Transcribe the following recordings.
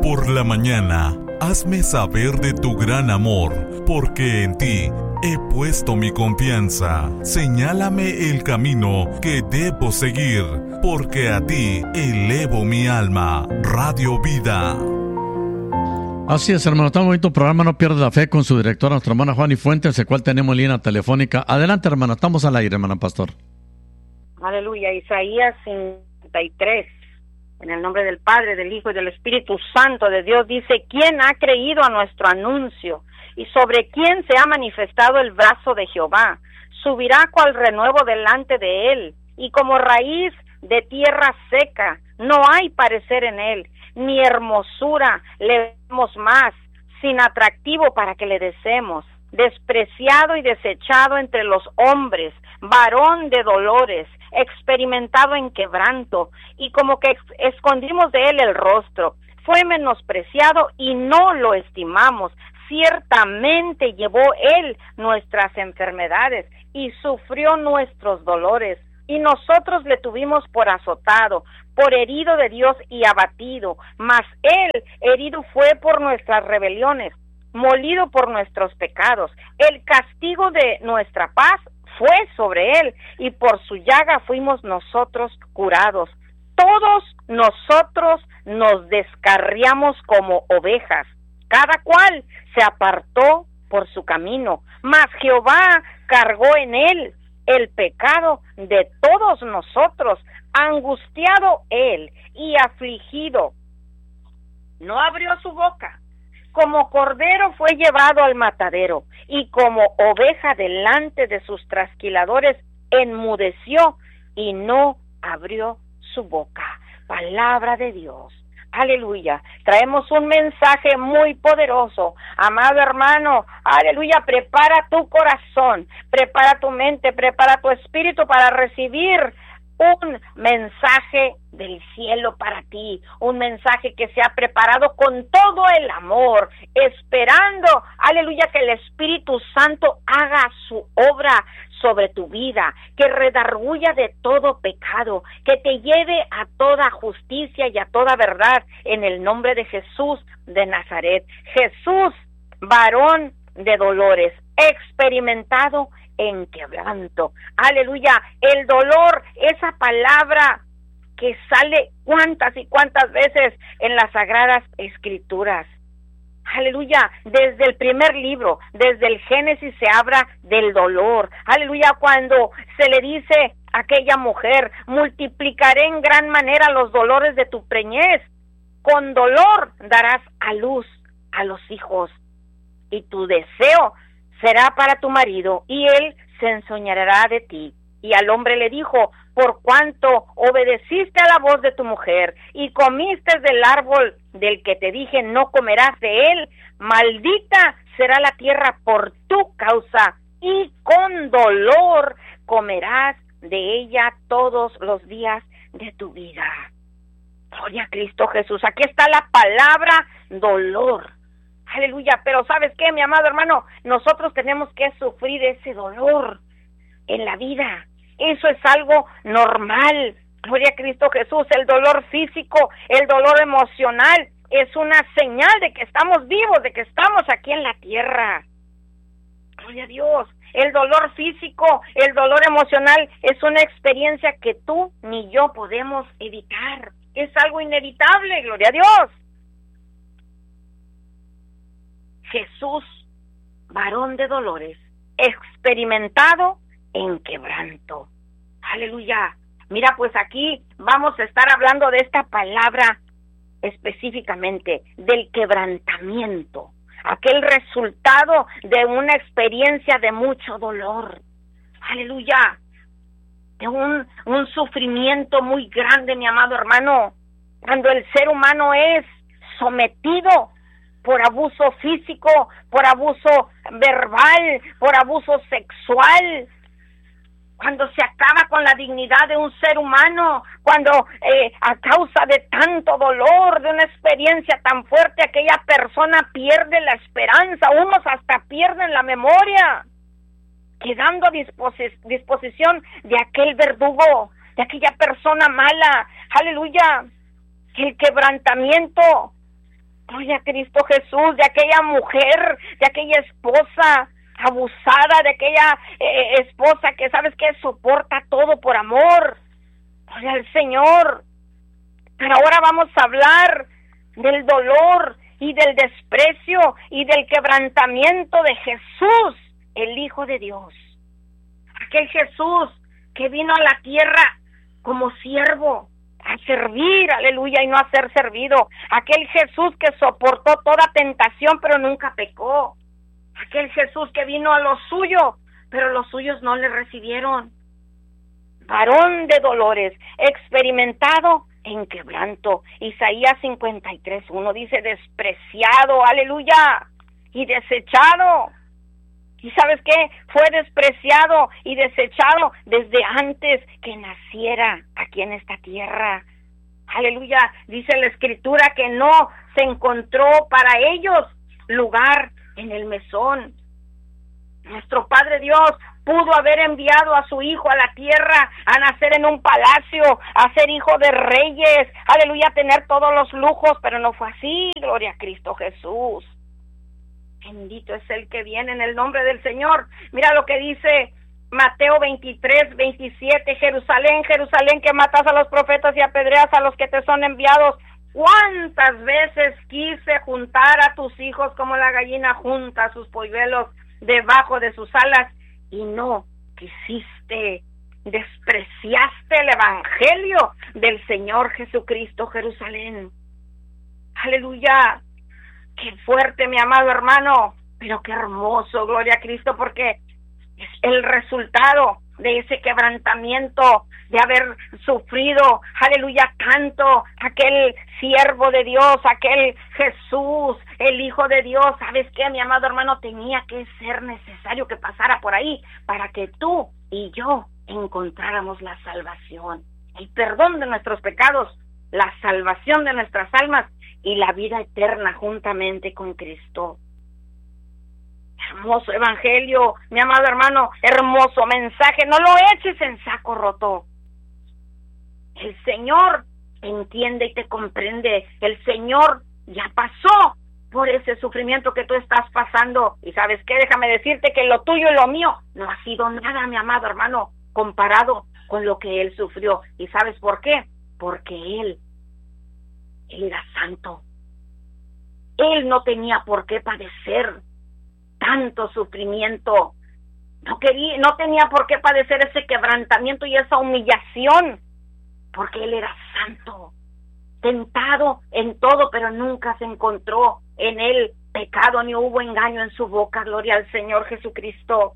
por la mañana, hazme saber de tu gran amor, porque en ti he puesto mi confianza. Señálame el camino que debo seguir, porque a ti elevo mi alma. Radio Vida. Así es, hermano, tan bonito programa, No Pierdas la Fe, con su directora, nuestra hermana Juani Fuentes, el cual tenemos línea telefónica. Adelante, hermano, estamos al aire, hermano pastor. Aleluya. Isaías 53, en el nombre del Padre, del Hijo y del Espíritu Santo de Dios, dice: ¿quién ha creído a nuestro anuncio? ¿Y sobre quién se ha manifestado el brazo de Jehová? Subirá cual renuevo delante de él, y como raíz de tierra seca, no hay parecer en él, ni hermosura le vemos más, sin atractivo para que le deseemos. Despreciado y desechado entre los hombres, varón de dolores, experimentado en quebranto, y como que escondimos de él el rostro. Fue menospreciado y no lo estimamos. Ciertamente llevó él nuestras enfermedades y sufrió nuestros dolores. Y nosotros le tuvimos por azotado, por herido de Dios y abatido. Mas él herido fue por nuestras rebeliones, molido por nuestros pecados. El castigo de nuestra paz fue sobre él, y por su llaga fuimos nosotros curados. Todos nosotros nos descarriamos como ovejas, cada cual se apartó por su camino, mas Jehová cargó en él el pecado de todos nosotros. Angustiado él y afligido, no abrió su boca. Como cordero fue llevado al matadero, y como oveja delante de sus trasquiladores enmudeció y no abrió su boca. Palabra de Dios. Aleluya. Traemos un mensaje muy poderoso. Amado hermano, aleluya, prepara tu corazón, prepara tu mente, prepara tu espíritu para recibir un mensaje del cielo para ti, un mensaje que se ha preparado con todo el amor, esperando, aleluya, que el Espíritu Santo haga su obra sobre tu vida, que redarguya de todo pecado, que te lleve a toda justicia y a toda verdad, en el nombre de Jesús de Nazaret. Jesús, varón de dolores, experimentado en quebranto. Aleluya. El dolor, esa palabra que sale cuántas y cuántas veces en las Sagradas Escrituras. Aleluya. Desde el primer libro, desde el Génesis, se habla del dolor. Aleluya. Cuando se le dice a aquella mujer: multiplicaré en gran manera los dolores de tu preñez, con dolor darás a luz a los hijos, y tu deseo será para tu marido, y él se ensoñará de ti. Y al hombre le dijo: por cuanto obedeciste a la voz de tu mujer, y comiste del árbol del que te dije, no comerás de él, maldita será la tierra por tu causa, y con dolor comerás de ella todos los días de tu vida. Gloria a Cristo Jesús. Aquí está la palabra dolor. Aleluya. Pero ¿sabes qué, mi amado hermano? Nosotros tenemos que sufrir ese dolor en la vida. Eso es algo normal. Gloria a Cristo Jesús. El dolor físico, el dolor emocional, es una señal de que estamos vivos, de que estamos aquí en la tierra. Gloria a Dios. El dolor físico, el dolor emocional es una experiencia que tú ni yo podemos evitar. Es algo inevitable. Gloria a Dios. Jesús, varón de dolores, experimentado en quebranto. Aleluya. Mira, pues aquí vamos a estar hablando de esta palabra específicamente, del quebrantamiento, aquel resultado de una experiencia de mucho dolor. Aleluya. De un sufrimiento muy grande, mi amado hermano, cuando el ser humano es sometido por abuso físico, por abuso verbal, por abuso sexual, cuando se acaba con la dignidad de un ser humano, cuando a causa de tanto dolor, de una experiencia tan fuerte, aquella persona pierde la esperanza, unos hasta pierden la memoria, quedando a disposición de aquel verdugo, de aquella persona mala. Aleluya. El quebrantamiento Gloria a Cristo Jesús, de aquella mujer, de aquella esposa abusada, de aquella esposa que sabes que soporta todo por amor. Gloria al Señor. Pero ahora vamos a hablar del dolor y del desprecio y del quebrantamiento de Jesús, el Hijo de Dios. Aquel Jesús que vino a la tierra como siervo, a servir, aleluya, y no a ser servido. Aquel Jesús que soportó toda tentación, pero nunca pecó. Aquel Jesús que vino a lo suyo, pero los suyos no le recibieron. Varón de dolores, experimentado en quebranto. Isaías 53:1 dice, despreciado, aleluya, y desechado. ¿Y sabes qué? Fue despreciado y desechado desde antes que naciera aquí en esta tierra. Aleluya, dice la Escritura que no se encontró para ellos lugar en el mesón. Nuestro Padre Dios pudo haber enviado a su Hijo a la tierra, a nacer en un palacio, a ser hijo de reyes, aleluya, a tener todos los lujos, pero no fue así. Gloria a Cristo Jesús. Bendito es el que viene en el nombre del Señor. Mira lo que dice Mateo 23:27, Jerusalén, Jerusalén, que matas a los profetas y apedreas a los que te son enviados. ¿Cuántas veces quise juntar a tus hijos como la gallina junta a sus polluelos debajo de sus alas? Y no quisiste, despreciaste el evangelio del Señor Jesucristo, Jerusalén. Aleluya. Qué fuerte, mi amado hermano, pero qué hermoso, gloria a Cristo, porque es el resultado de ese quebrantamiento, de haber sufrido, aleluya, tanto, aquel siervo de Dios, aquel Jesús, el Hijo de Dios. ¿Sabes qué, mi amado hermano? Tenía que ser necesario que pasara por ahí para que tú y yo encontráramos la salvación, el perdón de nuestros pecados, la salvación de nuestras almas y la vida eterna juntamente con Cristo. Hermoso evangelio, mi amado hermano, hermoso mensaje. No lo eches en saco roto. El Señor entiende y te comprende. El Señor ya pasó por ese sufrimiento que tú estás pasando. Y ¿sabes qué? Déjame decirte que lo tuyo y lo mío no ha sido nada, mi amado hermano, comparado con lo que Él sufrió. ¿Y sabes por qué? Porque Él era santo. Él no tenía por qué padecer tanto sufrimiento. No tenía por qué padecer ese quebrantamiento y esa humillación, porque Él era santo, tentado en todo, pero nunca se encontró en Él pecado, ni hubo engaño en su boca. Gloria al Señor Jesucristo.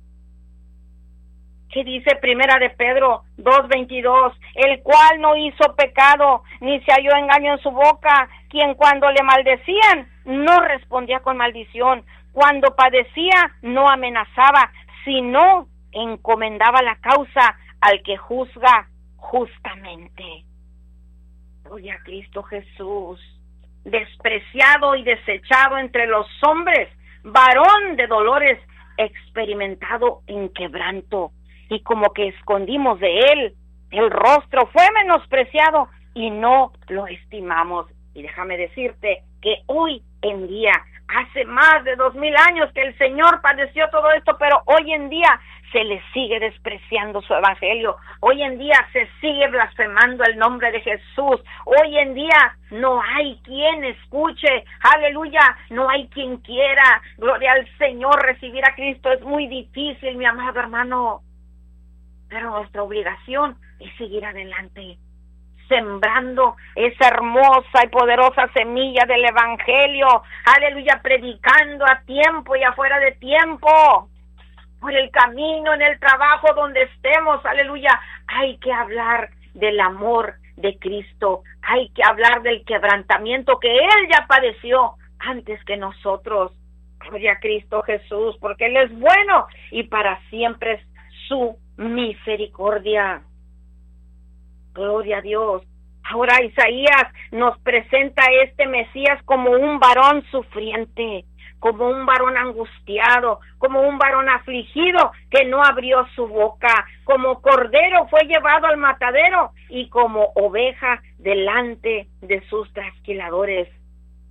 ¿Qué dice Primera de Pedro 2:22? El cual no hizo pecado, ni se halló engaño en su boca, quien cuando le maldecían, no respondía con maldición, cuando padecía, no amenazaba, sino encomendaba la causa al que juzga justamente. Gloria a Cristo Jesús. Despreciado y desechado entre los hombres, varón de dolores, experimentado en quebranto, y como que escondimos de él el rostro, fue menospreciado y no lo estimamos. Y déjame decirte que hoy en día, hace más de 2000 años que el Señor padeció todo esto, pero hoy en día se le sigue despreciando su evangelio. Hoy en día se sigue blasfemando el nombre de Jesús. Hoy en día no hay quien escuche, aleluya, no hay quien quiera, gloria al Señor, recibir a Cristo. Es muy difícil, mi amado hermano, pero nuestra obligación es seguir adelante, sembrando esa hermosa y poderosa semilla del evangelio, aleluya, predicando a tiempo y afuera de tiempo, por el camino, en el trabajo, donde estemos, aleluya. Hay que hablar del amor de Cristo, hay que hablar del quebrantamiento que Él ya padeció antes que nosotros. Gloria a Cristo Jesús, porque Él es bueno y para siempre es su misericordia. Gloria a Dios. Ahora Isaías nos presenta a este Mesías como un varón sufriente, como un varón angustiado, como un varón afligido que no abrió su boca, como cordero fue llevado al matadero y como oveja delante de sus trasquiladores.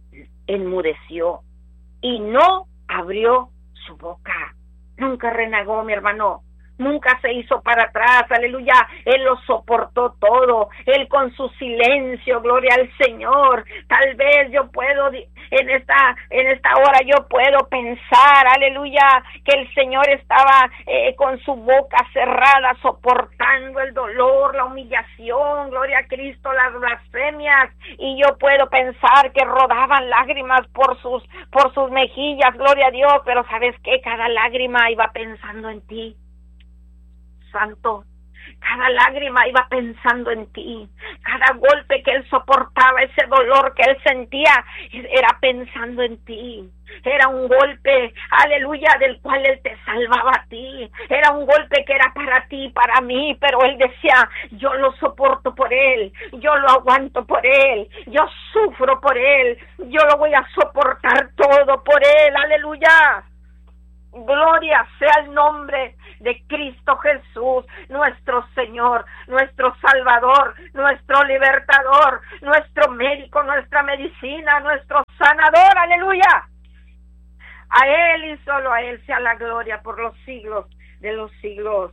enmudeció y no abrió su boca. Nunca renegó, mi hermano. Nunca se hizo para atrás, aleluya. Él lo soportó todo. Él con su silencio, gloria al Señor. Tal vez yo puedo, en esta hora yo puedo pensar, aleluya, que el Señor estaba con su boca cerrada, soportando el dolor, la humillación, gloria a Cristo, las blasfemias. Y yo puedo pensar que rodaban lágrimas por sus mejillas, gloria a Dios. Pero ¿sabes qué? Cada lágrima iba pensando en ti, Santo. Cada lágrima iba pensando en ti. Cada golpe que él soportaba, ese dolor que él sentía, era pensando en ti. Era un golpe, aleluya, del cual él te salvaba a ti. Era un golpe que era para ti, para mí, pero él decía, yo lo soporto por él, yo lo aguanto por él, yo sufro por él, yo lo voy a soportar todo por él, aleluya. Gloria sea el nombre de Cristo Jesús, nuestro Señor, nuestro Salvador, nuestro Libertador, nuestro médico, nuestra medicina, nuestro sanador, aleluya. A Él y solo a Él sea la gloria por los siglos de los siglos.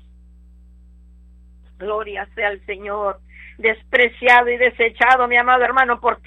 Gloria sea al Señor, despreciado y desechado, mi amado hermano, por